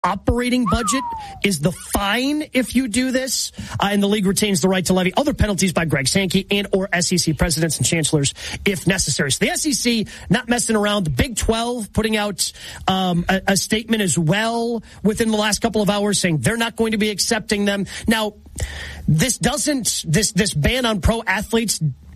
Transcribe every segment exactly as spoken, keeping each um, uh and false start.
operating budget is the fine if you do this, uh, and the league retains the right to levy other penalties by Greg Sankey and or S E C presidents and chancellors if necessary. So the S E C not messing around. The Big twelve putting out um, a, a statement as well within the last couple of hours saying they're not going to be accepting them. Now, this doesn't this this ban on pro athletes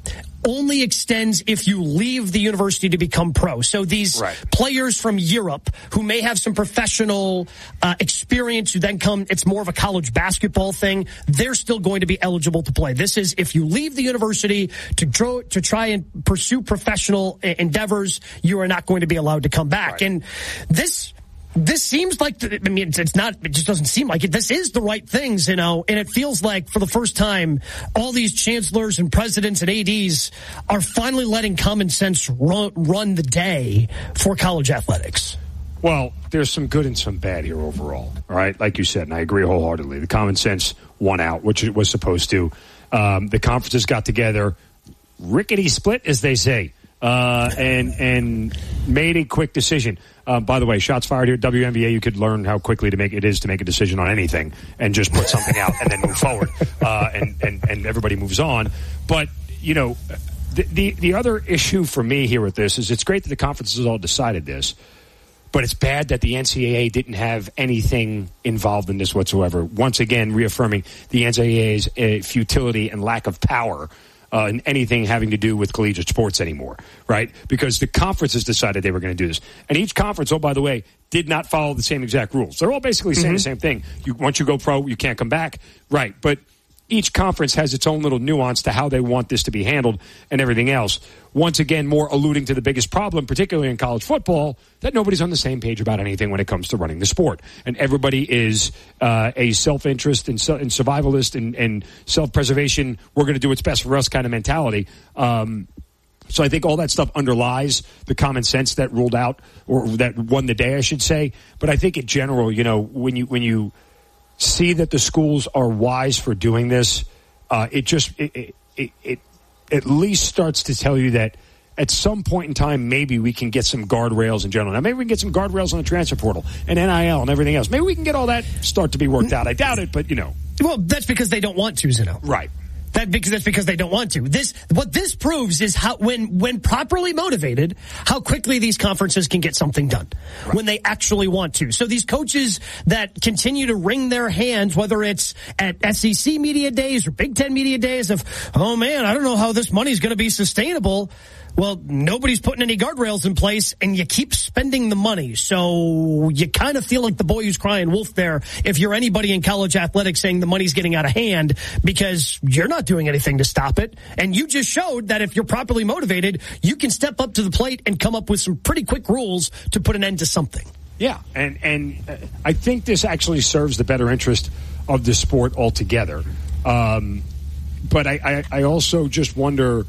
only extends if you leave the university to become pro. So these right. players from Europe who may have some professional uh, experience who then come, it's more of a college basketball thing, they're still going to be eligible to play. This is if you leave the university to, draw, to try and pursue professional endeavors, you are not going to be allowed to come back. Right. And this... This seems like, I mean, it's not, it just doesn't seem like it. This is the right things, you know, and it feels like for the first time, all these chancellors and presidents and A Ds are finally letting common sense run, run the day for college athletics. Well, there's some good and some bad here overall, all right? Like you said, and I agree wholeheartedly. The common sense won out, which it was supposed to. Um, the conferences got together, rickety split, as they say, uh, and, and made a quick decision. Uh, by the way, shots fired here at W N B A. You could learn how quickly to make it is to make a decision on anything and just put something out and then move forward, uh, and, and, and everybody moves on. But, you know, the, the, the other issue for me here with this is it's great that the conferences all decided this, but it's bad that the N C double A didn't have anything involved in this whatsoever. Once again, reaffirming the N C double A's uh, futility and lack of power Uh, in anything having to do with collegiate sports anymore, right? Because the conferences decided they were going to do this. And each conference, oh, by the way, did not follow the same exact rules. They're all basically saying mm-hmm. the same thing. You, once you go pro, you can't come back. Right. But each conference has its own little nuance to how they want this to be handled and everything else. Once again, more alluding to the biggest problem, particularly in college football, that nobody's on the same page about anything when it comes to running the sport. And everybody is uh, a self-interest and, and survivalist and, and self-preservation, we're going to do what's best for us kind of mentality. Um, so I think all that stuff underlies the common sense that ruled out, or that won the day, I should say. But I think in general, you know, when you when you see that the schools are wise for doing this, uh, it just it, it, it at least starts to tell you that at some point in time, maybe we can get some guardrails in general. Now, maybe we can get some guardrails on the transfer portal and N I L and everything else. Maybe we can get all that start to be worked out. I doubt it, but, you know. Well, that's because they don't want to, Zeno. Right. That because that's because they don't want to. This what this proves is how when when properly motivated, how quickly these conferences can get something done right. when they actually want to. So these coaches that continue to wring their hands, whether it's at S E C media days or Big Ten media days, of oh man, I don't know how this money's going to be sustainable. Well, nobody's putting any guardrails in place, and you keep spending the money. So you kind of feel like the boy who's crying wolf there if you're anybody in college athletics saying the money's getting out of hand, because you're not doing anything to stop it. And you just showed that if you're properly motivated, you can step up to the plate and come up with some pretty quick rules to put an end to something. Yeah, and, and I think this actually serves the better interest of the sport altogether. Um, but I, I, I also just wonder,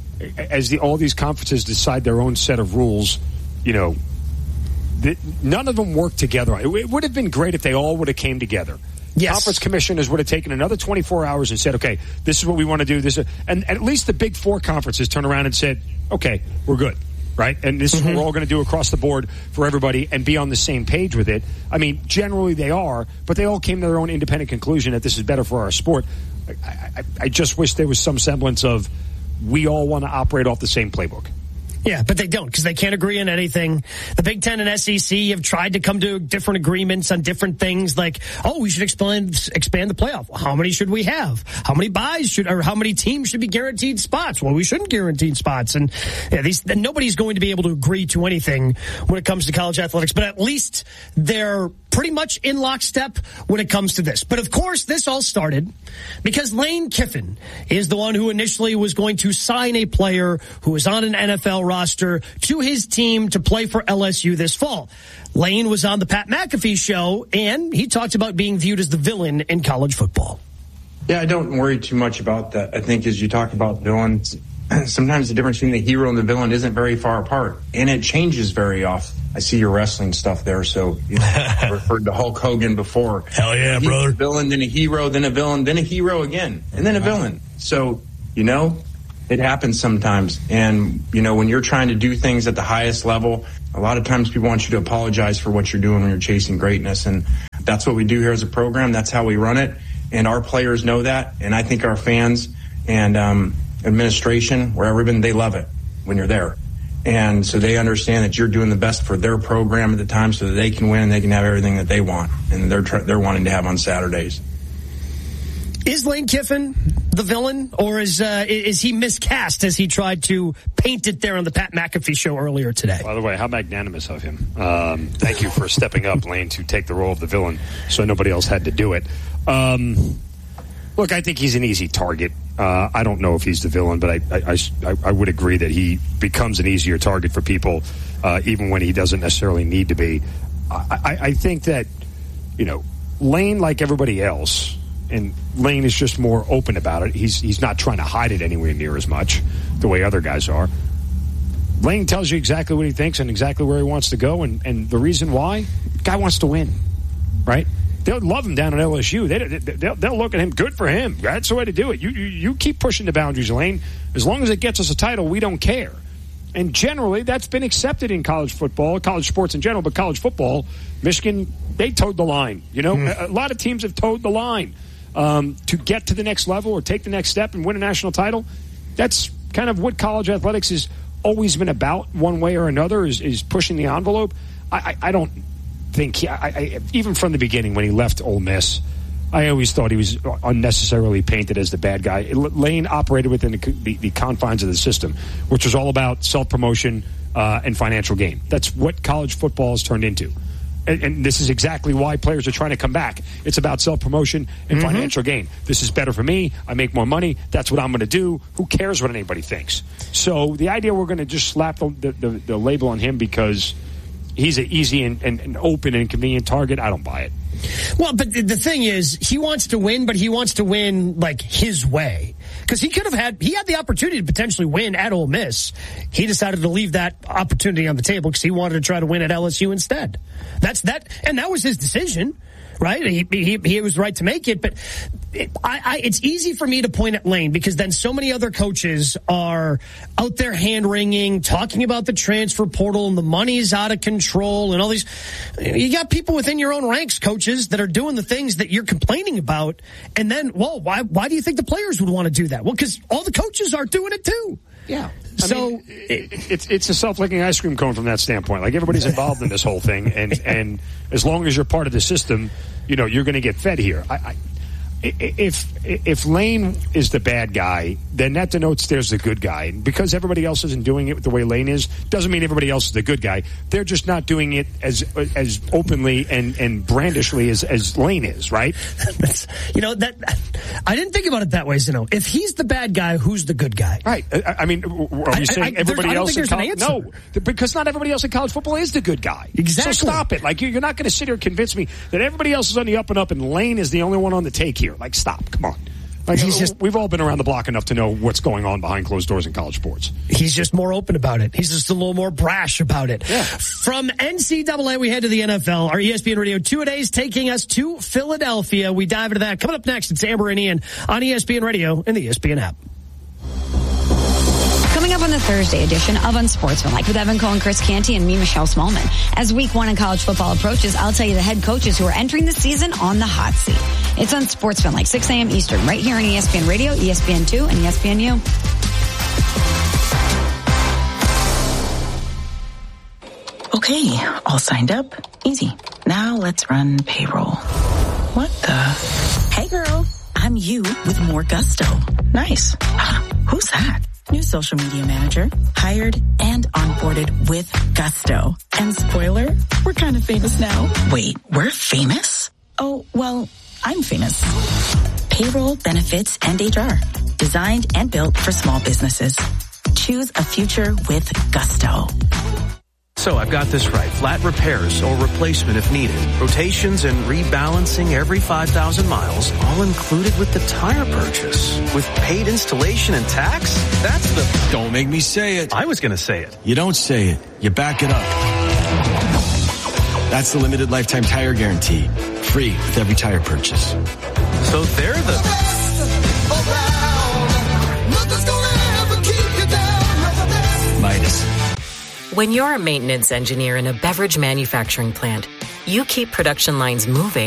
as the, all these conferences decide their own set of rules, you know, the, none of them work together. It, it would have been great if they all would have came together. Yes. Conference commissioners would have taken another twenty-four hours and said, okay, this is what we want to do. This, is, and, and at least the big four conferences turn around and said, okay, we're good, right? And this mm-hmm. is what we're all going to do across the board for everybody and be on the same page with it. I mean, generally they are, but they all came to their own independent conclusion that this is better for our sport. I, I, I just wish there was some semblance of, we all want to operate off the same playbook. Yeah, but they don't, because they can't agree on anything. The Big Ten and S E C have tried to come to different agreements on different things, like, oh, we should expand expand the playoff. How many should we have? How many buys should, or how many teams should be guaranteed spots? Well, we shouldn't guarantee spots. And yeah, these nobody's going to be able to agree to anything when it comes to college athletics, but at least they're pretty much in lockstep when it comes to this. But of course, this all started because Lane Kiffin is the one who initially was going to sign a player who was on an N F L roster to his team to play for L S U this fall. Lane was on the Pat McAfee show, and he talked about being viewed as the villain in college football. Yeah, I don't worry too much about that. I think as you talk about villains, sometimes the difference between the hero and the villain isn't very far apart, and it changes very often. I see your wrestling stuff there, so you know, I referred to Hulk Hogan before. Hell yeah, He's brother. A villain, then a hero, then a villain, then a hero again, and then a villain. So, you know, It happens sometimes. And, you know, when you're trying to do things at the highest level, a lot of times people want you to apologize for what you're doing when you're chasing greatness. And that's what we do here as a program. That's how we run it. And our players know that. And I think our fans and um, administration, wherever been, they love it when you're there. And so they understand that you're doing the best for their program at the time so that they can win and they can have everything that they want and they're tr- they're wanting to have on Saturdays. Is Lane Kiffin the villain, or is uh, is he miscast as he tried to paint it there on the Pat McAfee show earlier today? By the way, how magnanimous of him. Um, thank you for stepping up, Lane, to take the role of the villain so nobody else had to do it. Um, look, I think he's an easy target. Uh, I don't know if he's the villain, but I, I, I, I would agree that he becomes an easier target for people, uh, even when he doesn't necessarily need to be. I, I, I think that, you know, Lane, like everybody else, and Lane is just more open about it. He's he's not trying to hide it anywhere near as much the way other guys are. Lane tells you exactly what he thinks and exactly where he wants to go, and, and the reason why, the guy wants to win, right? They'll love him down at L S U. They, they'll, they'll look at him. Good for him. That's the way to do it. You, you you keep pushing the boundaries, Lane. As long as it gets us a title, we don't care. And generally, that's been accepted in college football, college sports in general, but college football, Michigan, they towed the line. You know, mm. a, a lot of teams have towed the line. Um, to get to the next level or take the next step and win a national title, that's kind of what college athletics has always been about one way or another, is, is pushing the envelope. I, I, I don't think, he, I, I, even from the beginning when he left Ole Miss, I always thought he was unnecessarily painted as the bad guy. Lane operated within the, the, the confines of the system, which was all about self-promotion uh, and financial gain. That's what college football has turned into. And, and this is exactly why players are trying to come back. It's about self-promotion and mm-hmm. financial gain. This is better for me. I make more money. That's what I'm going to do. Who cares what anybody thinks? So the idea we're going to just slap the, the, the, the label on him because he's an easy and, and, and open and convenient target, I don't buy it. Well, but the thing is, he wants to win, but he wants to win, like, his way. Because he could have had, he had the opportunity to potentially win at Ole Miss. He decided to leave that opportunity on the table because he wanted to try to win at L S U instead. That's that, and that was his decision, right? He, he, he was right to make it, but it, I, I, it's easy for me to point at Lane because then so many other coaches are out there hand-wringing, talking about the transfer portal and the money's out of control and all these. You got people within your own ranks, coaches, that are doing the things that you're complaining about, and then, well, why, why do you think the players would want to do that? Well, because all the coaches are doing it too. Yeah. I so mean, it, it's it's a self-licking ice cream cone from that standpoint. Like, everybody's involved in this whole thing, and and as long as you're part of the system, you know, you're going to get fed here. I, I, if if Lane is the bad guy, then that denotes there's the good guy. Because everybody else isn't doing it the way Lane is, doesn't mean everybody else is the good guy. They're just not doing it as as openly and, and brandishly as, as Lane is, right? That's, you know, that I didn't think about it that way, Zeno. If he's the bad guy, who's the good guy? Right. I, I mean, are you saying I, I, everybody I else in college? No, because not everybody else in college football is the good guy. Exactly. So stop it. Like, you're not going to sit here and convince me that everybody else is on the up and up and Lane is the only one on the take here. Like, stop. Come on. Like, he's just, we've all been around the block enough to know what's going on behind closed doors in college sports. He's just more open about it. He's just a little more brash about it. Yeah. From N C double A, we head to the N F L. Our E S P N Radio two-a-days taking us to Philadelphia. We dive into that. Coming up next, it's Amber and Ian on E S P N Radio and the E S P N app. Coming up on the Thursday edition of Unsportsmanlike with Evan Cohen, Chris Canty, and me, Michelle Smallman. As week one in college football approaches, I'll tell you the head coaches who are entering the season on the hot seat. It's Unsportsmanlike, six a.m. Eastern, right here on E S P N Radio, E S P N two, and E S P N U. Okay, all signed up. Easy. Now let's run payroll. What the? Hey girl, I'm you with more gusto. Nice. Huh, who's that? New social media manager, hired and onboarded with gusto. And spoiler, we're kind of famous now. Wait, we're famous? Oh, well, I'm famous. Payroll, benefits, and H R. Designed and built for small businesses. Choose a future with gusto. So I've got this right. Flat repairs or replacement if needed. Rotations and rebalancing every five thousand miles, all included with the tire purchase. With paid installation and tax? That's the... Don't make me say it. I was going to say it. You don't say it. You back it up. That's the limited lifetime tire guarantee. Free with every tire purchase. So they're the... Midas. When you're a maintenance engineer in a beverage manufacturing plant, you keep production lines moving